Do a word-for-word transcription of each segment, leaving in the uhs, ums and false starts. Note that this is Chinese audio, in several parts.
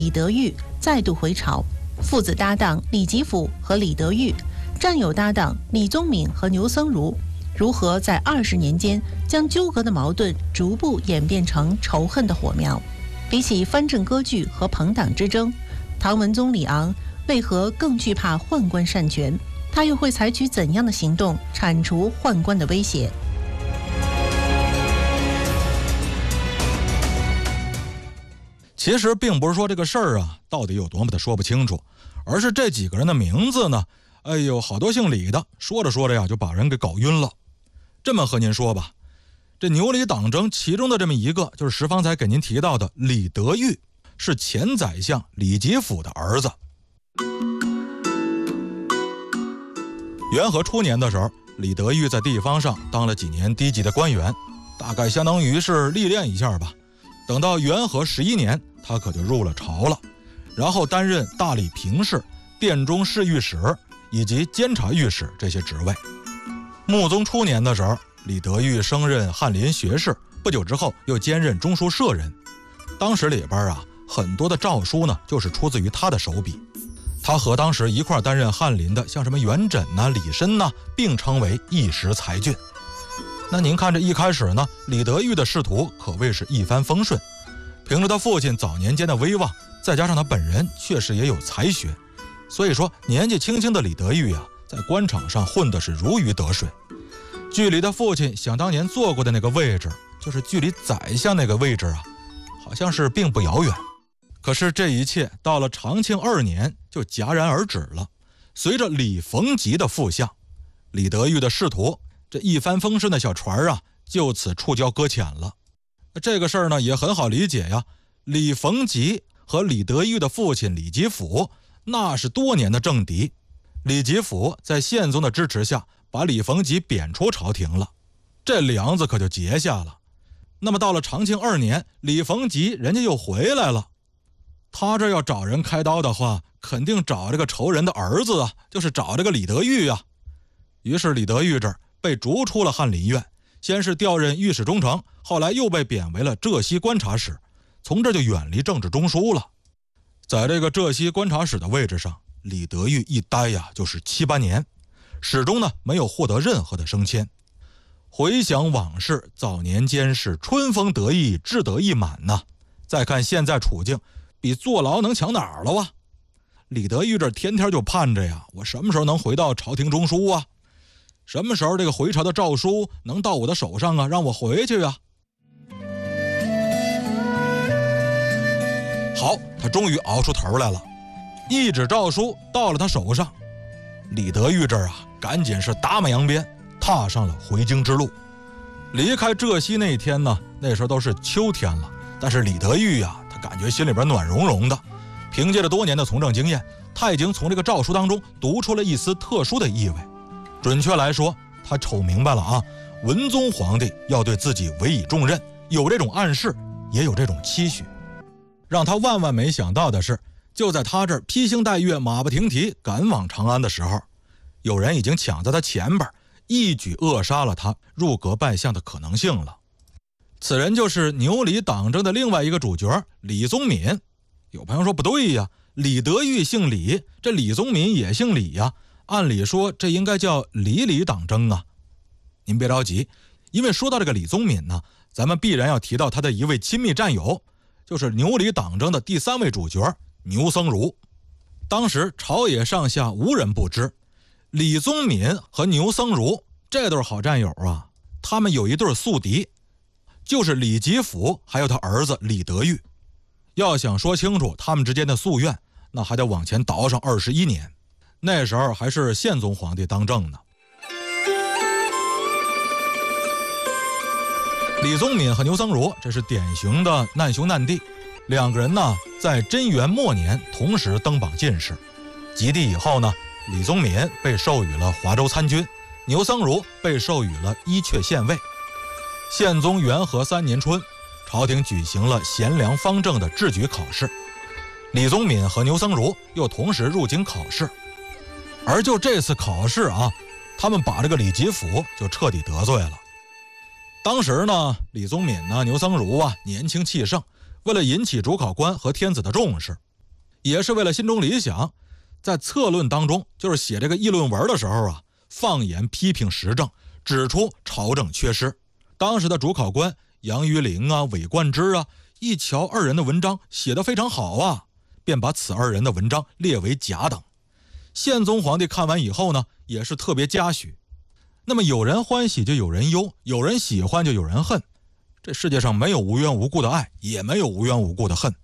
李德裕再度回朝，父子搭档李吉甫和李德裕，战友搭档李宗闵和牛僧孺，如何在二十年间将纠葛的矛盾逐步演变成仇恨的火苗。比起藩镇割据和朋党之争，唐文宗李昂为何更惧怕宦官擅权？他又会采取怎样的行动铲除宦官的威胁？ 其实并不是说这个事儿啊到底有多么的说不清楚，而是这几个人的名字呢，哎呦，好多姓李的，说着说着呀就把人给搞晕了。这么和您说吧，这牛李党争其中的这么一个，就是石方才给您提到的李德裕，是前宰相李吉甫的儿子。元和初年的时候，李德裕在地方上当了几年低级的官员，大概相当于是历练一下吧。等到元和十一年，他可就入了朝了，然后担任大理平事、殿中侍御史以及监察御史这些职位。穆宗初年的时候，李德裕升任翰林学士，不久之后又兼任中书舍人。当时里边啊，很多的诏书呢，就是出自于他的手笔。他和当时一块担任翰林的，像什么元稹呐、李绅呐，并称为一时才俊。那您看这一开始呢，李德裕的仕途可谓是一帆风顺，凭着他父亲早年间的威望，再加上他本人确实也有才学，所以说年纪轻轻的李德裕啊，在官场上混的是如鱼得水。距离他父亲想当年坐过的那个位置，就是距离宰相那个位置啊，好像是并不遥远。可是这一切到了长庆二年就戛然而止了。随着李逢吉的复相，李德裕的仕途这一帆风顺的小船啊，就此触礁搁浅了。这个事儿呢也很好理解呀，李逢吉和李德裕的父亲李吉甫那是多年的政敌，李吉甫在宪宗的支持下把李逢吉贬出朝廷了，这梁子可就结下了。那么到了长庆二年，李逢吉人家又回来了，他这要找人开刀的话，肯定找这个仇人的儿子啊，就是找这个李德裕啊。于是李德裕这儿被逐出了翰林院，先是调任御史中丞，后来又被贬为了浙西观察使，从这就远离政治中枢了。在这个浙西观察使的位置上，李德裕一待呀就是七八年，始终呢没有获得任何的升迁。回想往事，早年间是春风得意，志得意满呐、啊。再看现在处境，比坐牢能强哪儿了啊？李德裕这天天就盼着呀，我什么时候能回到朝廷中枢啊？什么时候这个回朝的诏书能到我的手上啊？让我回去啊！好，他终于熬出头来了，一纸诏书到了他手上。李德裕这儿啊，赶紧是打马扬鞭，踏上了回京之路。离开浙西那天呢，那时候都是秋天了，但是李德裕啊，他感觉心里边暖融融的。凭借着多年的从政经验，他已经从这个诏书当中读出了一丝特殊的意味。准确来说，他瞅明白了啊，文宗皇帝要对自己委以重任，有这种暗示，也有这种期许。让他万万没想到的是，就在他这儿披星戴月、马不停蹄赶往长安的时候，有人已经抢在他前边，一举扼杀了他入阁拜相的可能性了。此人就是牛李党争的另外一个主角李宗闵。有朋友说不对呀，李德裕姓李，这李宗闵也姓李呀，按理说这应该叫李李党争啊。您别着急，因为说到这个李宗闵呢，咱们必然要提到他的一位亲密战友，就是牛李党争的第三位主角牛僧孺。当时朝野上下无人不知，李宗闵和牛僧孺这对好战友啊，他们有一对宿敌，就是李吉甫还有他儿子李德裕。要想说清楚他们之间的夙愿，那还得往前倒上二十一年，那时候还是宪宗皇帝当政呢。李宗闵和牛僧孺这是典型的难兄难弟，两个人呢在贞元末年同时登榜进士。及第以后呢，李宗闵被授予了华州参军，牛僧孺被授予了伊阙县尉。宪宗元和三年春，朝廷举行了贤良方正的制举考试，李宗闵和牛僧孺又同时入京考试。而就这次考试啊，他们把这个李吉甫就彻底得罪了。当时呢，李宗闵呢、牛僧孺啊年轻气盛，为了引起主考官和天子的重视， 也是为了心中理想，在策论当中，就是写这个议论文的时候啊，放眼批评时政，指出朝政缺失。当时的主考官杨于陵啊、韦冠之啊，一瞧二人的文章写得非常好啊，便把此二人的文章列为甲等。宪宗皇帝看完以后呢，也是特别嘉许。那么有人欢喜就有人忧，有人喜欢就有人恨，这世界上没有无缘无故的爱，也没有无缘无故的恨。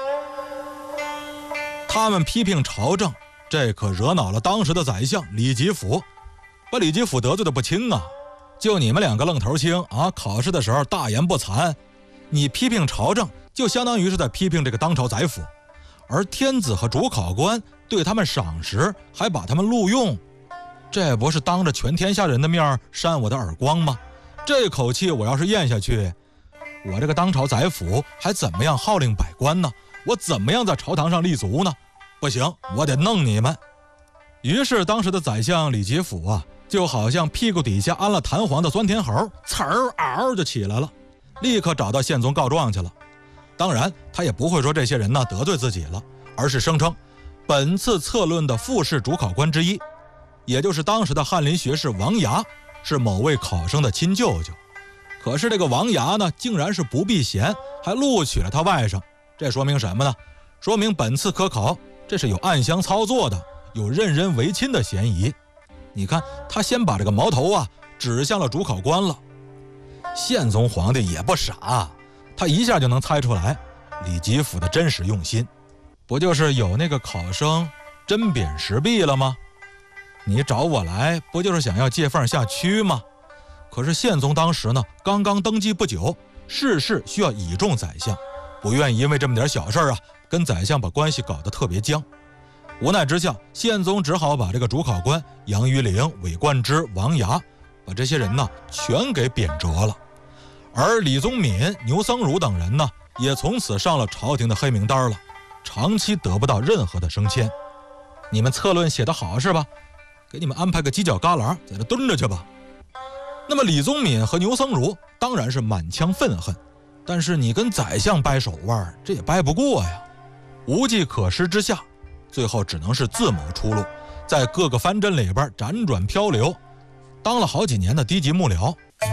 他们批评朝政，这可惹恼了当时的宰相李吉甫，把李吉甫得罪的不轻啊。就你们两个愣头青啊，考试的时候大言不惭，你批评朝政就相当于是在批评这个当朝宰辅，而天子和主考官对他们赏识，还把他们录用，这不是当着全天下人的面扇我的耳光吗？这口气我要是咽下去，我这个当朝宰辅还怎么样号令百官呢？我怎么样在朝堂上立足呢？不行，我得弄你们。于是当时的宰相李吉甫啊，就好像屁股底下安了弹簧的钻天猴，呲儿嗷就起来了，立刻找到宪宗告状去了。当然他也不会说这些人呢得罪自己了，而是声称本次策论的复试主考官之一，也就是当时的翰林学士王牙，是某位考生的亲舅舅。可是这个王牙呢，竟然是不避嫌，还录取了他外甥。这说明什么呢？说明本次科考这是有暗箱操作的，有任人唯亲的嫌疑。你看他先把这个矛头啊指向了主考官了。宪宗皇帝也不傻，他一下就能猜出来李吉甫的真实用心，不就是有那个考生针砭时弊了吗？你找我来不就是想要借缝下蛆吗？可是宪宗当时呢刚刚登基不久，事事需要倚重宰相，不愿意因为这么点小事啊跟宰相把关系搞得特别僵。无奈之下，宪宗只好把这个主考官杨于陵、韦冠之、王牙，把这些人呢全给贬谪了。而李宗闵、牛僧孺等人呢，也从此上了朝廷的黑名单了，长期得不到任何的升迁。你们策论写得好是吧？给你们安排个犄角旮旯，在这蹲着去吧。那么李宗闵和牛僧孺当然是满腔愤恨，但是你跟宰相掰手腕，这也掰不过呀。无计可施之下，最后只能是自谋出路，在各个藩镇里边辗转漂流，当了好几年的低级幕僚。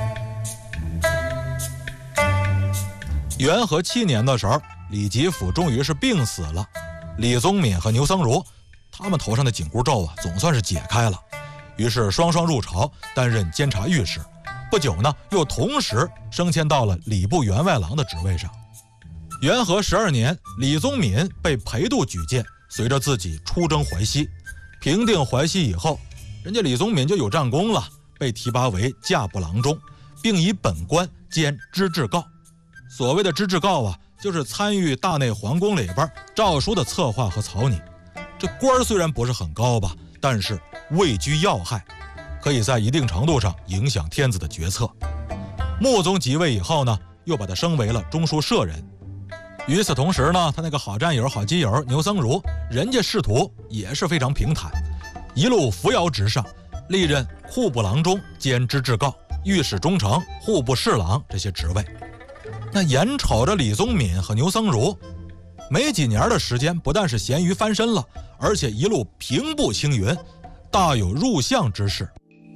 元和七年的时候，李吉甫终于是病死了，李宗闵和牛僧孺他们头上的紧箍咒啊总算是解开了，于是双双入朝担任监察御史，不久呢又同时升迁到了礼部员外郎的职位上。元和十二年，李宗闵被裴度举荐，随着自己出征淮西，平定淮西以后，人家李宗闵就有战功了，被提拔为驾部郎中，并以本官兼知制告。所谓的知制告啊，就是参与大内皇宫里边诏书的策划和草拟。这官虽然不是很高吧，但是位居要害，可以在一定程度上影响天子的决策。穆宗即位以后呢，又把他升为了中书舍人。与此同时呢，他那个好战友、好基友牛僧孺，人家仕途也是非常平坦，一路扶摇直上，历任户部郎中兼知制告、御史中丞、户部侍郎这些职位。那眼瞅着李宗闵和牛僧孺没几年的时间，不但是咸鱼翻身了，而且一路平步青云，大有入相之势。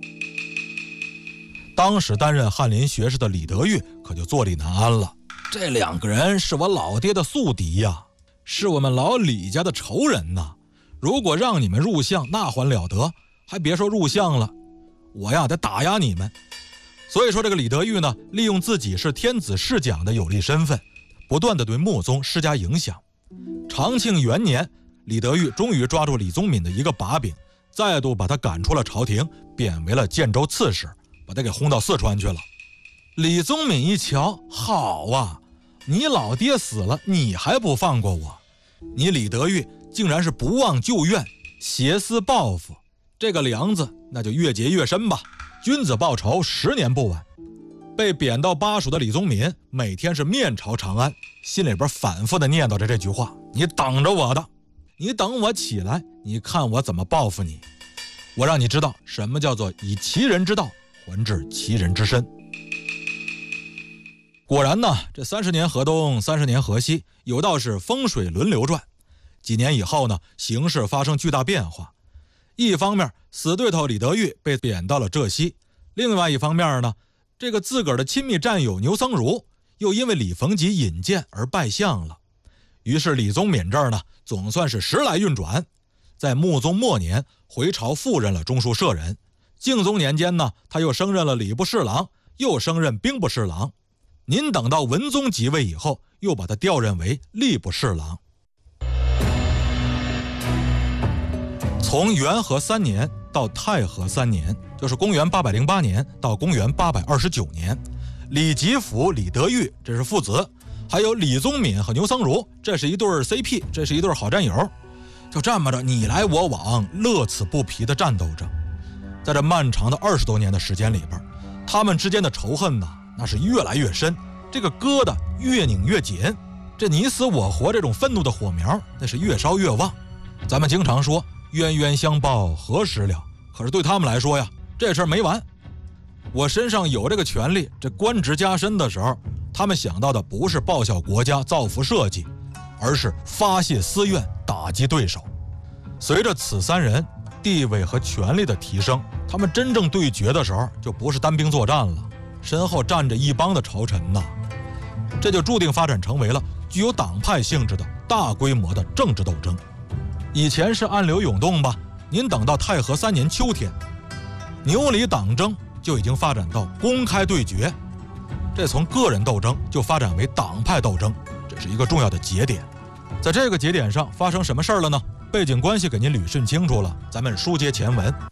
当时担任翰林学士的李德裕可就坐立难安了。这两个人是我老爹的宿敌呀，是我们老李家的仇人呐！如果让你们入相，那还了得？还别说入相了，我呀得打压你们。所以说这个李德裕呢，利用自己是天子侍讲的有利身份，不断地对穆宗施加影响。长庆元年，李德裕终于抓住李宗闵的一个把柄，再度把他赶出了朝廷，贬为了建州刺史，把他给轰到四川去了。李宗闵一瞧，好啊，你老爹死了，你还不放过我？你李德裕竟然是不忘旧怨，挟私报复，这个梁子那就越结越深吧。君子报仇，十年不晚。被贬到巴蜀的李宗闵每天是面朝长安，心里边反复的念叨着这句话：你等着我的，你等我起来，你看我怎么报复你。我让你知道什么叫做以其人之道还治其人之身。果然呢，这三十年河东，三十年河西，有道是风水轮流转。 几年以后呢，形势发生巨大变化。一方面，死对头李德裕被贬到了浙西；另外一方面呢，这个自个儿的亲密战友牛僧孺又因为李逢吉引荐而拜相了。于是李宗闵这儿呢，总算是时来运转，在穆宗末年回朝复任了中书舍人。敬宗年间呢，他又升任了礼部侍郎，又升任兵部侍郎。您等到文宗即位以后，又把他调任为吏部侍郎。从元和三年到太和三年，就是公元八百零八年到公元八百二十九年，李吉甫、李德裕这是父子，还有李宗闵和牛僧孺，这是一对 C P， 这是一对好战友，就这么着你来我往，乐此不疲地战斗着。在这漫长的二十多年的时间里边，他们之间的仇恨呢，那是越来越深，这个疙瘩越拧越紧，这你死我活这种愤怒的火苗，那是越烧越旺。咱们经常说冤冤相报何时了，可是对他们来说呀，这事儿没完。我身上有这个权利，这官职加身的时候，他们想到的不是报效国家造福社稷，而是发泄私怨打击对手。随着此三人地位和权力的提升，他们真正对决的时候就不是单兵作战了，身后站着一帮的朝臣呐，这就注定发展成为了具有党派性质的大规模的政治斗争。以前是暗流涌动吧，您等到太和三年秋天，牛李党争就已经发展到公开对决，这从个人斗争就发展为党派斗争，这是一个重要的节点。在这个节点上发生什么事儿了呢？背景关系给您捋顺清楚了，咱们书接前文。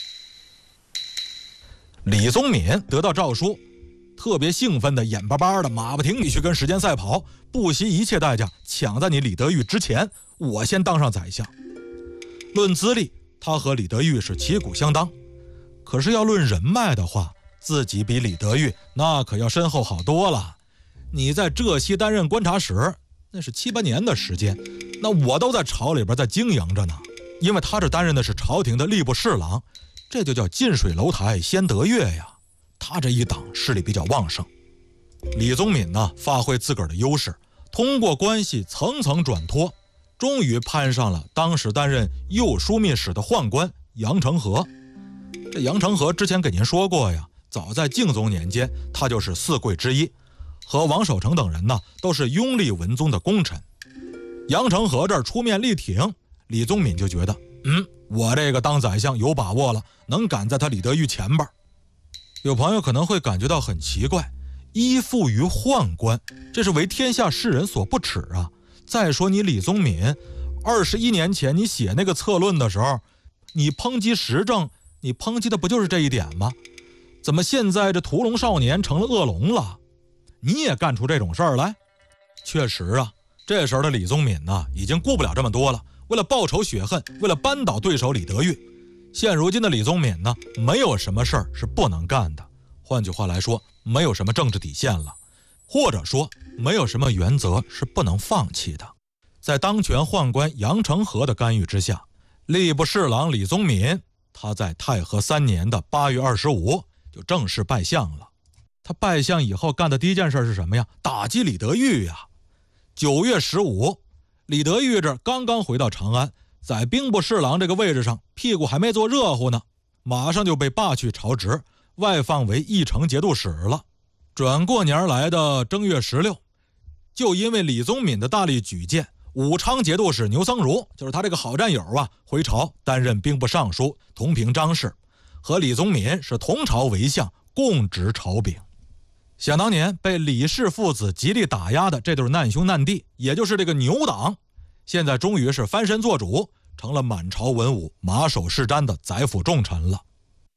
李宗闵得到诏书，特别兴奋的眼巴巴的马不停蹄去跟时间赛跑，不惜一切代价抢在你李德裕之前，我先当上宰相。论资历，他和李德裕是旗鼓相当，可是要论人脉的话，自己比李德裕那可要深厚好多了。你在浙西担任观察使，那是七八年的时间，那我都在朝里边在经营着呢。因为他这担任的是朝廷的吏部侍郎，这就叫近水楼台先得月呀。他这一党势力比较旺盛。李宗闵呢，发挥自个儿的优势，通过关系层层转托，终于攀上了当时担任右枢密使的宦官杨承和。这杨承和之前给您说过呀，早在敬宗年间，他就是四贵之一，和王守成等人呢，都是拥立文宗的功臣。杨承和这儿出面力挺，李宗闵就觉得，嗯，我这个当宰相有把握了，能赶在他李德裕前边。有朋友可能会感觉到很奇怪，依附于宦官，这是为天下士人所不耻啊。再说你李宗闵，二十一年前你写那个策论的时候，你抨击时政，你抨击的不就是这一点吗？怎么现在这屠龙少年成了恶龙了？你也干出这种事儿来？确实啊，这时候的李宗闵呢，已经顾不了这么多了。为了报仇雪恨，为了扳倒对手李德裕，现如今的李宗闵呢，没有什么事儿是不能干的。换句话来说，没有什么政治底线了，或者说没有什么原则是不能放弃的。在当权宦官杨承和的干预之下，吏部侍郎李宗闵，他在太和三年的八月二十五就正式拜相了。他拜相以后干的第一件事是什么呀？打击李德裕呀。九月十五，李德裕这刚刚回到长安，在兵部侍郎这个位置上，屁股还没坐热乎呢，马上就被罢去朝职，外放为义城节度使了。转过年来的正月十六，就因为李宗闵的大力举荐，武昌节度使牛僧孺，就是他这个好战友啊，回朝担任兵部尚书，同平章事，和李宗闵是同朝为相，共执朝柄。想当年被李氏父子极力打压的这对难兄难弟，也就是这个牛党，现在终于是翻身做主，成了满朝文武马首是瞻的宰辅重臣了。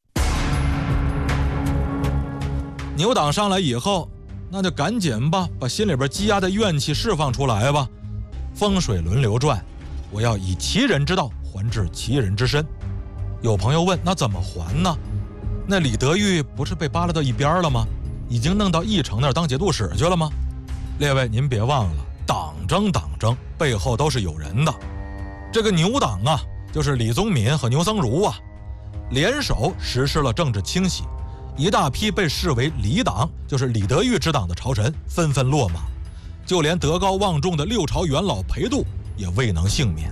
牛党上来以后，那就赶紧吧，把心里边积压的怨气释放出来吧。风水轮流转，我要以其人之道还治其人之身。有朋友问，那怎么还呢？那李德裕不是被扒拉到一边了吗？已经弄到义城那儿当节度使去了吗？列位您别忘了，党争党争背后都是有人的。这个牛党啊，就是李宗闵和牛僧孺啊，联手实施了政治清洗，一大批被视为李党，就是李德裕之党的朝臣纷纷落马，就连德高望重的六朝元老裴度也未能幸免。